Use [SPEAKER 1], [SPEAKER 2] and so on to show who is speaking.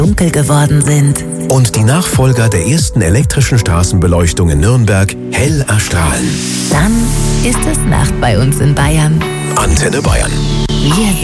[SPEAKER 1] dunkel geworden sind.
[SPEAKER 2] Und die Nachfolger der ersten elektrischen Straßenbeleuchtung in Nürnberg hell erstrahlen.
[SPEAKER 1] Dann ist es Nacht bei uns in Bayern.
[SPEAKER 2] Antenne Bayern.
[SPEAKER 1] Wir